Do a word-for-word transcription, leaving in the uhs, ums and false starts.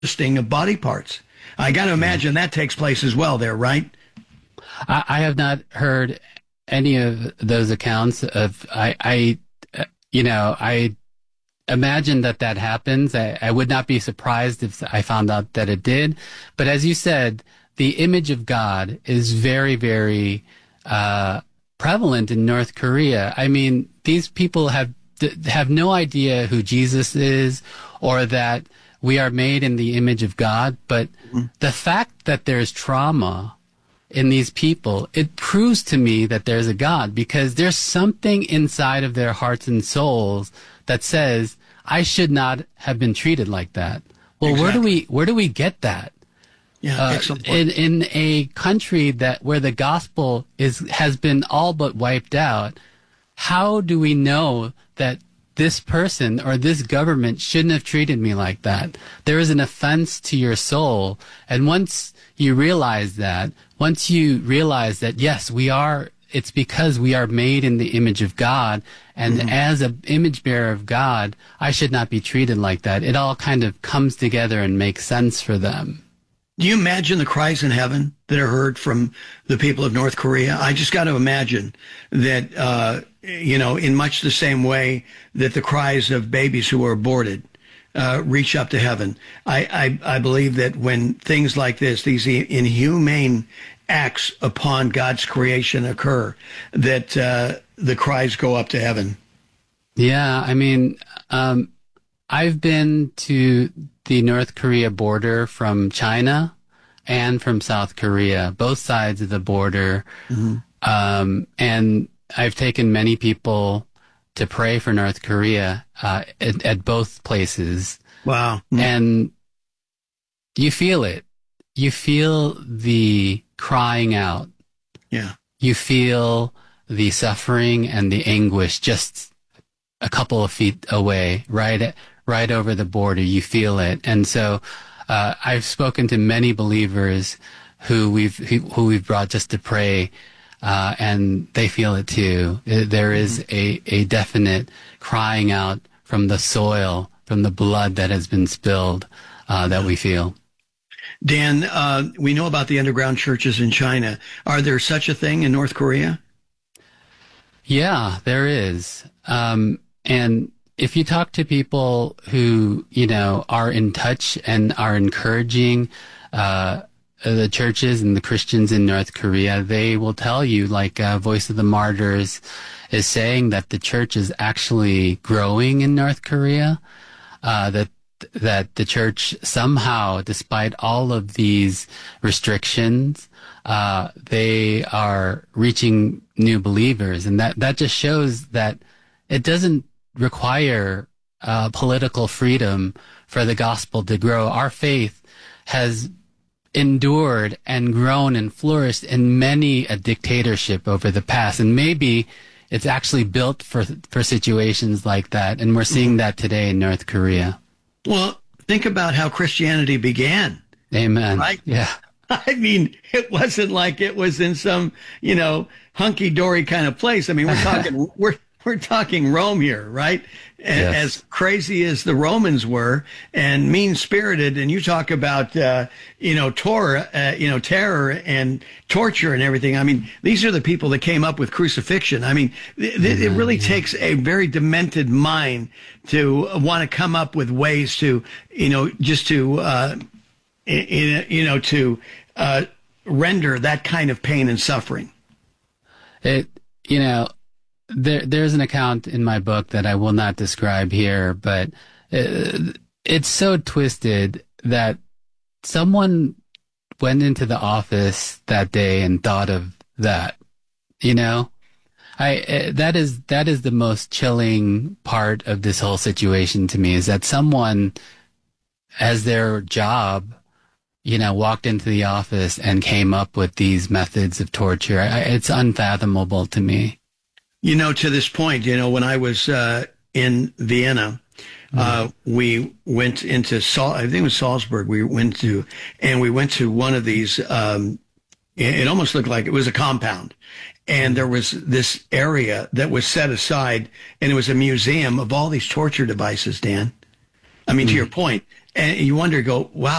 harvesting of body parts. I got to imagine that takes place as well there, right? I, I have not heard any of those accounts of, I, I uh, you know, I imagine that that happens. I, I would not be surprised if I found out that it did. But as you said, the image of God is very, very uh, prevalent in North Korea. I mean, these people have have no idea who Jesus is or that we are made in the image of God. But mm-hmm. the fact that there's trauma in these people, it proves to me that there's a God, because there's something inside of their hearts and souls that says, I should not have been treated like that. Well, exactly. where do we where do we get that? Yeah, uh, excellent point. In in a country that where the gospel is has been all but wiped out, how do we know that this person or this government shouldn't have treated me like that? There is an offense to your soul, and once you realize that, once you realize that yes, we are. It's because we are made in the image of God, and mm-hmm. as an image bearer of God, I should not be treated like that. It all kind of comes together and makes sense for them. Do you imagine the cries in heaven that are heard from the people of North Korea? I just got to imagine that, uh, you know, in much the same way that the cries of babies who are aborted uh, reach up to heaven. I, I, I believe that when things like this, these inhumane acts upon God's creation occur, that uh, the cries go up to heaven. Yeah, I mean, um, I've been to the North Korea border from China and from South Korea, both sides of the border. Mm-hmm. Um, and I've taken many people to pray for North Korea uh, at, at both places. Wow. Mm-hmm. And you feel it. You feel the crying out. Yeah. You feel the suffering and the anguish just a couple of feet away, right, right over the border. You feel it. And so, uh, I've spoken to many believers who we've, who, who we've brought just to pray, uh, and they feel it too. There is a, a definite crying out from the soil, from the blood that has been spilled, uh, that we feel. Dan, uh, we know about the underground churches in China. Are there such a thing in North Korea? Yeah, there is. Um, and if you talk to people who, you know, are in touch and are encouraging uh, the churches and the Christians in North Korea, they will tell you, like uh, Voice of the Martyrs is saying, that the church is actually growing in North Korea, uh, that that the church somehow, despite all of these restrictions, uh, they are reaching new believers. And that, that just shows that it doesn't require uh, political freedom for the gospel to grow. Our faith has endured and grown and flourished in many a dictatorship over the past. And maybe it's actually built for, for situations like that. And we're seeing that today in North Korea. Well, think about how Christianity began. Amen. Right? Yeah. I mean, it wasn't like it was in some, you know, hunky-dory kind of place. I mean, we're talking, we're, we're talking Rome here, right? Yes. As crazy as the Romans were and mean-spirited, and you talk about, uh, you know, Torah, uh, you know, terror and torture and everything. I mean, these are the people that came up with crucifixion. I mean, th- th- it really takes a very demented mind to want to come up with ways to, you know, just to, uh, in, you know, to uh, render that kind of pain and suffering. It, you know, There, there's an account in my book that I will not describe here, but uh, it's so twisted that someone went into the office that day and thought of that. You know, I uh, that is that is the most chilling part of this whole situation to me, is that someone, as their job, you know, walked into the office and came up with these methods of torture. I, it's unfathomable to me. You know, to this point, you know, when I was uh, in Vienna, mm-hmm. uh, we went into, Sal- I think it was Salzburg, we went to, and we went to one of these, um, it, it almost looked like it was a compound. And there was this area that was set aside, and it was a museum of all these torture devices, Dan. I mean, mm-hmm. to your point, and you wonder, go, wow.